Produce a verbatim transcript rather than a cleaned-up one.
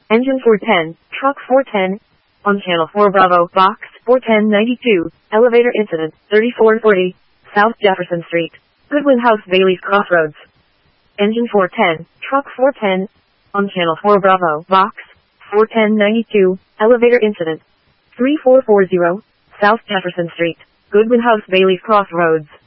Engine four ten, Truck four ten, on Channel four Bravo, Box four ten ninety-two, Elevator Incident, thirty-four forty, South Jefferson Street, Goodwin House, Bailey's Crossroads. Engine four ten, Truck four ten, on Channel four Bravo, Box four ten ninety-two, Elevator Incident, thirty-four forty, South Jefferson Street, Goodwin House, Bailey's Crossroads.